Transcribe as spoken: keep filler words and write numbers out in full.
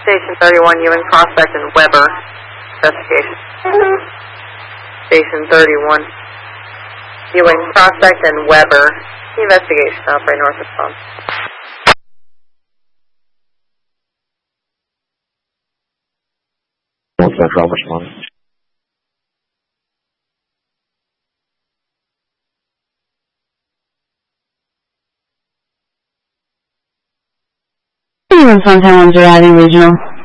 Station thirty-one, Ewing Prospect and Weber. Investigation. Station thirty-one, Ewing Prospect and Weber. Investigation. Operate north of phone. Central responding. Ewing Fontana one's arriving regional.